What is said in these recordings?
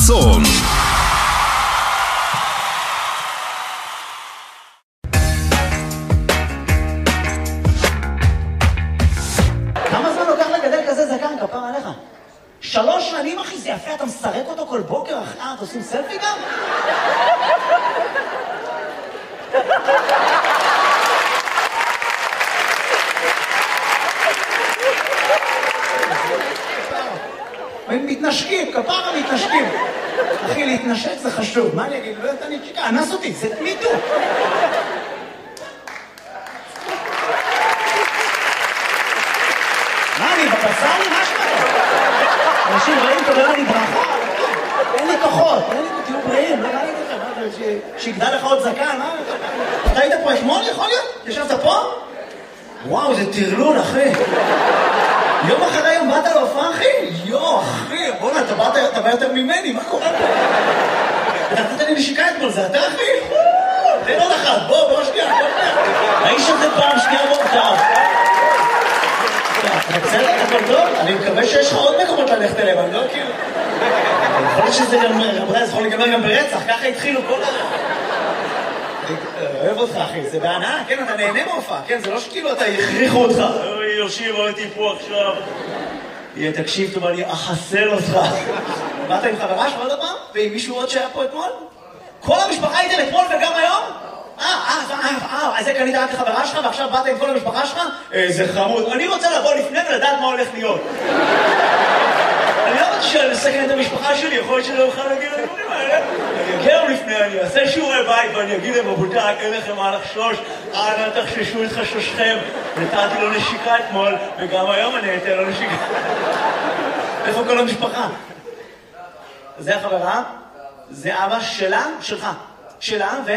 חסון. כמה זמן לוקח לגדל כזה זקן, כפר עליך? 3 שנים, אחי, זה יפה, אתה מסרק אותו כל בוקר, אחי, אתה עושים סלפי גם? הם מתנשקים, כפרה מתנשקים. אחי, להתנשק זה חשוב, מה אני אגיד? לא יודעת, אני צ'יקה, אנס אותי, זה מיטו. מה, אני בבשר לי? מה שלך? אנשים רעים, תודה לי ברכה. אין לי כוחות, תהיו בריאים, לא ראיתי לכם, שיגדל לך עוד זקן, מה? אתה היית פה אתמול, יכול להיות? ישבת פה? וואו, זה טרלול, אחי. יום אחרי יום באת להופעה, אחי? יו, אחי, בוא'נה, אתה בא יותר ממני, מה קורה פה? אתה נתת לי נשיקה אתמול, זה אתה, אחי? תן עוד אחת, בוא שנייה, האיש הזה פעם שנייה מורכב. אתה בסדר, הכל טוב? אני מקווה שיש לך עוד מקומות ללכת אליהם, אני לא כאילו... יכול להיות שזה גם, זה יכול להיגמר גם ברצח, ככה התחילו כל אוהב אותך, אחי, זה בהנאה, כן, אתה נהנה מהופעה, כן, זה לא שכאילו אתה הכריחו אותך. אוי, יושיב, הייתי פה עכשיו. תקשיב טוב, אני אחסל אותך. באת עם חברה שלך עוד הפעם? ועם מישהו עוד שהיה פה אתמול? כל המשפחה הייתם אתמול וגם היום? אז זה קנית רק לחברה שלך ועכשיו באת עם כל המשפחה שלך? איזה חמוד. אני רוצה לבוא לפני ולדעת מה הולך להיות. אני לא רוצה לסכן את המשפחה שלי, יכול להיות שלא אוכל להגיד לדברים האלה. אני אגיע לפני, אני אעשה שיעורי בית ואני אגיד להם, רבותיי, אין לכם מה לחשוש, אנא תחששו את חששכם. נתתי לו נשיקה אתמול, וגם היום אני אתן לו נשיקה. איפה כל המשפחה? זה החברה? זה אבא שלה? שלך. שלה ו...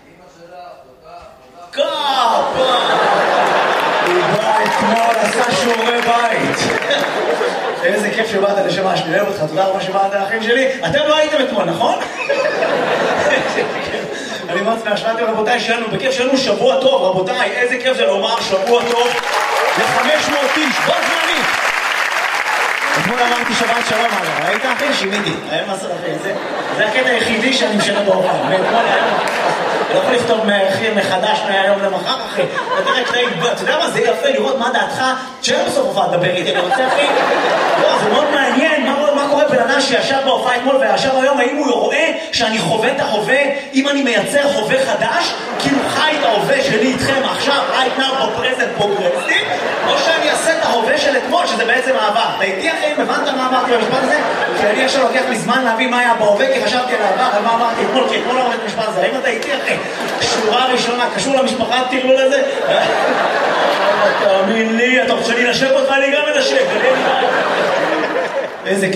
קאפה! הוא בא אתמול, עשה שיעורי בית. איזה כיף שבאת לשמה, שאני אוהב אותך, תודה רבה שבאת לאחים שלי. אתם לא הייתם אתמול, נכון? אני מאוד שמח שבאתם, רבותיי, בכיף שלנו שבוע טוב, רבותיי, איזה כיף זה לומר שבוע טוב ל-500 איש, בו זמנית. אתמול אמרתי שבת שלום, ראית אחי? שימיתי, היה מסר אחי, זה הקטע היחידי שאני משנה בהופעה, ואתמול היום, לא יכול לכתוב מחדש מהיום למחר, אחי. אתה יודע מה, זה יפה לראות מה דעתך, תשאר בסוף הופעה לדבר איתי, אני רוצה, אחי. לא, זה מאוד מעניין, מה קורה בן אדם שישב בהופעה אתמול וישב היום, האם הוא רואה שאני חווה את ההווה, אם אני מייצר הווה חדש, כאילו חי את ההווה שלי איתכם עכשיו, right now, בפרזנט פרוגרסיב, או שאני אעשה את ההווה של אתמול, שזה בעצם העבר. אתה איתי, אחי, הבנת מה אמרתי במשפט הזה? כי אני עכשיו לוקח לי זמן להבין מה היה בהווה, כי חשבתי על העבר, על מה אמרתי אתמול, כי אתמול אמרתי את המשפט הזה. האם אתה איתי, אחי? שורה ראשונה, קשור למשפחה, תראו לזה? תאמין לי, אתה רוצה לי לשב אותך, אני גם מנשב. איזה